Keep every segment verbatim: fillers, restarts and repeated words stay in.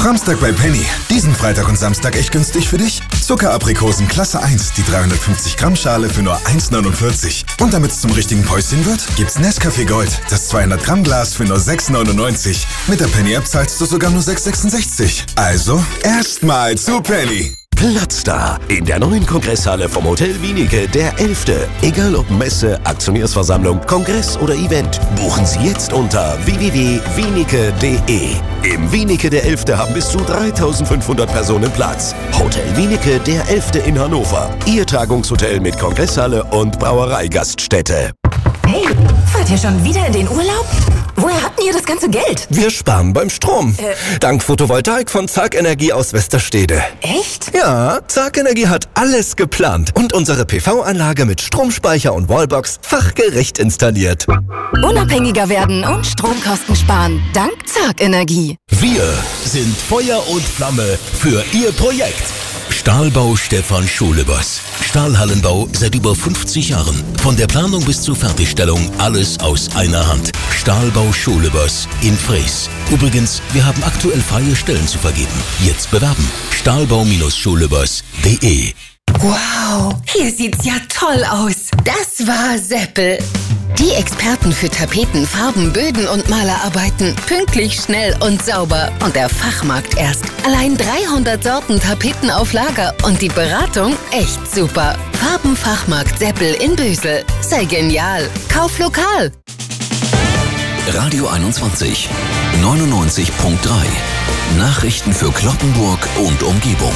Samstag bei Penny. Diesen Freitag und Samstag echt günstig für dich. Zuckeraprikosen Klasse eins, die dreihundertfünfzig Gramm Schale für nur eins neunundvierzig. Und damit es zum richtigen Päuschen wird, gibt's Nescafé Gold, das zweihundert Gramm Glas für nur sechs neunundneunzig. Mit der Penny-App zahlst du sogar nur sechs sechsundsechzig. Also, erstmal zu Penny. Platz da in der neuen Kongresshalle vom Hotel Wienicke, der elfte. Egal ob Messe, Aktionärsversammlung, Kongress oder Event, buchen Sie jetzt unter w w w punkt wienicke punkt d e. Im Wienicke der elfte haben bis zu dreitausendfünfhundert Personen Platz. Hotel Wienicke der elfte in Hannover. Ihr Tagungshotel mit Kongresshalle und Brauereigaststätte. Hey, fahrt ihr schon wieder in den Urlaub? Woher habt ihr das ganze Geld? Wir sparen beim Strom. Äh. Dank Photovoltaik von Zark Energie aus Westerstede. Echt? Ja, Zark Energie hat alles geplant und unsere P V-Anlage mit Stromspeicher und Wallbox fachgerecht installiert. Unabhängiger werden und Stromkosten sparen. Dank Zark Energie. Wir sind Feuer und Flamme für Ihr Projekt. Stahlbau Stefan Schulebers. Stahlhallenbau seit über fünfzig Jahren. Von der Planung bis zur Fertigstellung alles aus einer Hand. Stahlbau Schulebers in Frees. Übrigens, wir haben aktuell freie Stellen zu vergeben. Jetzt bewerben. stahlbau Schulebers punkt d e. Wow, hier sieht's ja toll aus. Das war Seppel. Die Experten für Tapeten, Farben, Böden und Malerarbeiten. Pünktlich, schnell und sauber. Und der Fachmarkt erst. Allein dreihundert Sorten Tapeten auf Lager. Und die Beratung echt super. Farbenfachmarkt Seppel in Bösel. Sei genial. Kauf lokal. Radio einundzwanzig, neunundneunzig Komma drei. Nachrichten für Cloppenburg und Umgebung.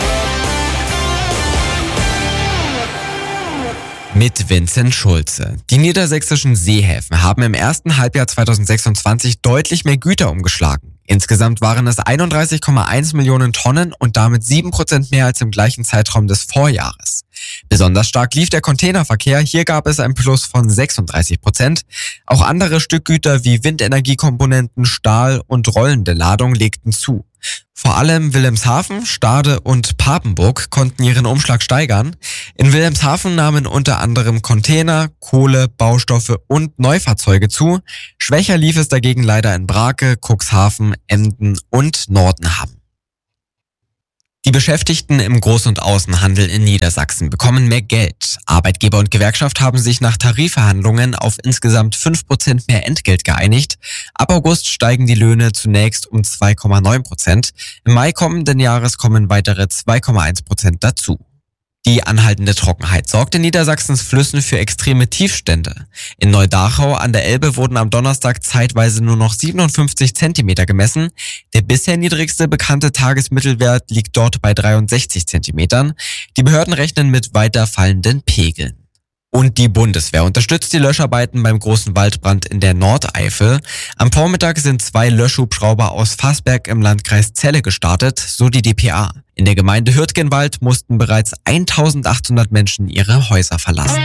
Mit Vincent Schulze. Die niedersächsischen Seehäfen haben im ersten Halbjahr zweitausendsechsundzwanzig deutlich mehr Güter umgeschlagen. Insgesamt waren es einunddreißig Komma eins Millionen Tonnen und damit sieben Prozent mehr als im gleichen Zeitraum des Vorjahres. Besonders stark lief der Containerverkehr, hier gab es ein Plus von sechsunddreißig Prozent. Auch andere Stückgüter wie Windenergiekomponenten, Stahl und rollende Ladung legten zu. Vor allem Wilhelmshaven, Stade und Papenburg konnten ihren Umschlag steigern. In Wilhelmshaven nahmen unter anderem Container, Kohle, Baustoffe und Neufahrzeuge zu. Schwächer lief es dagegen leider in Brake, Cuxhaven, Emden und Nordenham. Die Beschäftigten im Groß- und Außenhandel in Niedersachsen bekommen mehr Geld. Arbeitgeber und Gewerkschaft haben sich nach Tarifverhandlungen auf insgesamt fünf Prozent mehr Entgelt geeinigt. Ab August steigen die Löhne zunächst um zwei Komma neun Prozent. Im Mai kommenden Jahres kommen weitere zwei Komma eins Prozent dazu. Die anhaltende Trockenheit sorgt in Niedersachsens Flüssen für extreme Tiefstände. In Neudachau an der Elbe wurden am Donnerstag zeitweise nur noch siebenundfünfzig Zentimeter gemessen. Der bisher niedrigste bekannte Tagesmittelwert liegt dort bei dreiundsechzig Zentimetern. Die Behörden rechnen mit weiter fallenden Pegeln. Und die Bundeswehr unterstützt die Löscharbeiten beim großen Waldbrand in der Nordeifel. Am Vormittag sind zwei Löschhubschrauber aus Fassberg im Landkreis Celle gestartet, so die D P A. In der Gemeinde Hürtgenwald mussten bereits eintausendachthundert Menschen ihre Häuser verlassen.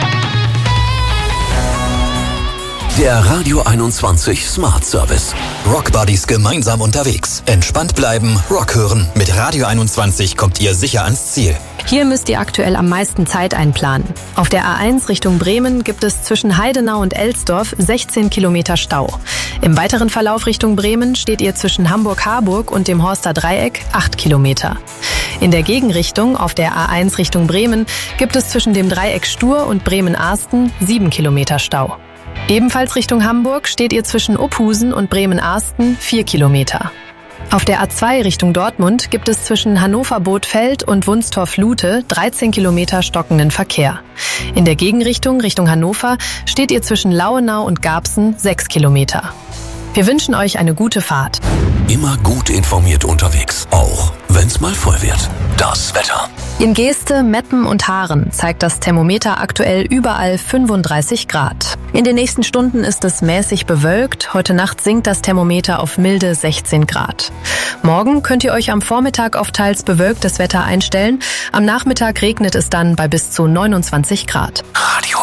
Der Radio einundzwanzig Smart Service. Rock Buddies gemeinsam unterwegs. Entspannt bleiben, Rock hören. Mit Radio einundzwanzig kommt ihr sicher ans Ziel. Hier müsst ihr aktuell am meisten Zeit einplanen. Auf der A eins Richtung Bremen gibt es zwischen Heidenau und Elsdorf sechzehn Kilometer Stau. Im weiteren Verlauf Richtung Bremen steht ihr zwischen Hamburg-Harburg und dem Horster Dreieck acht Kilometer. In der Gegenrichtung auf der A eins Richtung Bremen gibt es zwischen dem Dreieck Stur und Bremen-Arsten sieben Kilometer Stau. Ebenfalls Richtung Hamburg steht ihr zwischen Uphusen und Bremen-Arsten vier Kilometer. Auf der A zwei Richtung Dortmund gibt es zwischen Hannover-Bothfeld und Wunstorf-Lute dreizehn Kilometer stockenden Verkehr. In der Gegenrichtung Richtung Hannover steht ihr zwischen Lauenau und Garbsen sechs Kilometer. Wir wünschen euch eine gute Fahrt. Immer gut informiert unterwegs, auch wenn's mal voll wird. Das Wetter. In Geeste, Meppen und Haaren zeigt das Thermometer aktuell überall fünfunddreißig Grad. In den nächsten Stunden ist es mäßig bewölkt. Heute Nacht sinkt das Thermometer auf milde sechzehn Grad. Morgen könnt ihr euch am Vormittag auf teils bewölktes Wetter einstellen. Am Nachmittag regnet es dann bei bis zu neunundzwanzig Grad. Radio